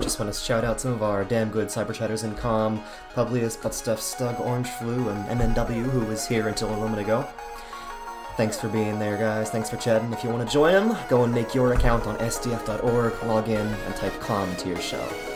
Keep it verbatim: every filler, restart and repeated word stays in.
just want to shout out some of our damn good cyber chatters in Com, Publius, Buttstuff, Stug, Orange Flu, and M N W, who was here until a moment ago. Thanks for being there, guys. Thanks for chatting. If you want to join them, go and make your account on S D F dot org, log in, and type com into your shell.